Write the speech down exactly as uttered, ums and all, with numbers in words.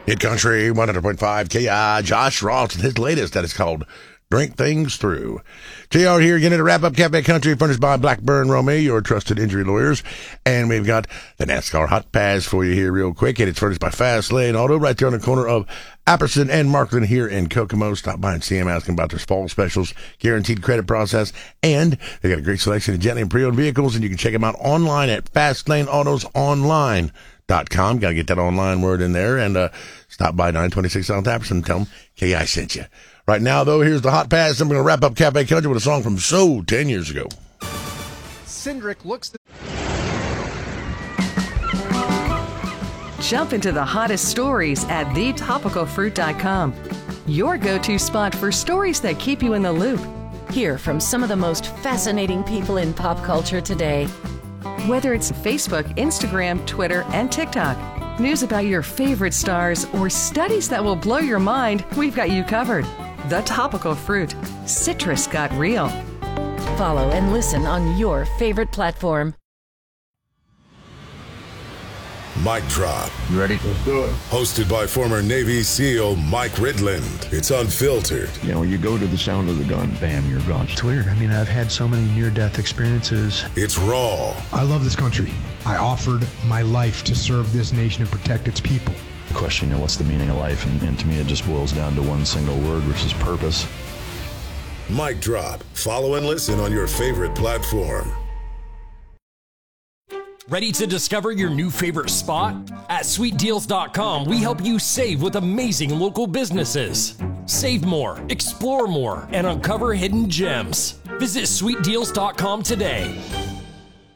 Hit Country one hundred point five K I. Josh Ross and his latest that is called Drink Things Through. J R here again to wrap up Cafe Country, furnished by Blackburn Romeo, your trusted injury lawyers. And we've got the NASCAR Hot Pass for you here real quick. And it's furnished by Fast Lane Auto right there on the corner of Apperson and Markland here in Kokomo. Stop by and see them, asking about their fall specials, guaranteed credit process. And they got a great selection of gently and pre-owned vehicles. And you can check them out online at fast lane autos online dot com. Got to get that online word in there. And uh, stop by nine twenty-six South Apperson and tell them K I sent you. Right now, though, here's the Hot Pass. I'm going to wrap up Cafe Country with a song from So ten years ago. Cindric looks... The- Jump into the hottest stories at the topical fruit dot com. Your go-to spot for stories that keep you in the loop. Hear from some of the most fascinating people in pop culture today. Whether it's Facebook, Instagram, Twitter, and TikTok, news about your favorite stars, or studies that will blow your mind, we've got you covered. The Topical Fruit. Citrus got real. Follow and listen on your favorite platform. Mic Drop. You ready? Let's do it. Hosted by former Navy SEAL Mike Ridland. It's unfiltered. You know, you go to the sound of the gun, bam, you're gone. It's weird. I mean, I've had so many near-death experiences. It's raw. I love this country. I offered my life to serve this nation and protect its people. Question, you know, what's the meaning of life? And, and to me, it just boils down to one single word, which is purpose. Mic Drop. Follow and listen on your favorite platform. Ready to discover your new favorite spot? At sweet deals dot com, we help you save with amazing local businesses. Save more, explore more, and uncover hidden gems. Visit sweet deals dot com today.